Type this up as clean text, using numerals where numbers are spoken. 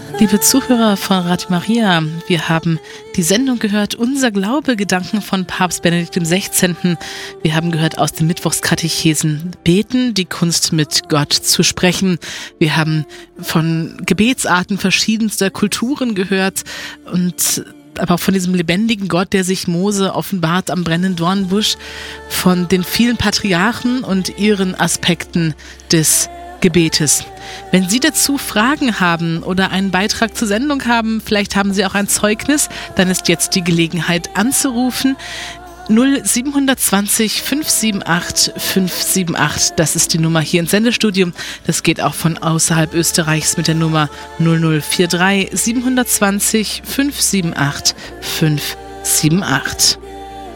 Liebe Zuhörer von Radio Maria, wir haben die Sendung gehört, Unser Glaube, Gedanken von Papst Benedikt XVI. Wir haben gehört aus den Mittwochskatechesen, Beten, die Kunst mit Gott zu sprechen. Wir haben von Gebetsarten verschiedenster Kulturen gehört und aber auch von diesem lebendigen Gott, der sich Mose offenbart am brennenden Dornbusch, von den vielen Patriarchen und ihren Aspekten des Gebetes. Wenn Sie dazu Fragen haben oder einen Beitrag zur Sendung haben, vielleicht haben Sie auch ein Zeugnis, dann ist jetzt die Gelegenheit anzurufen. 0720 578 578, das ist die Nummer hier ins Sendestudio. Das geht auch von außerhalb Österreichs mit der Nummer 0043 720 578 578.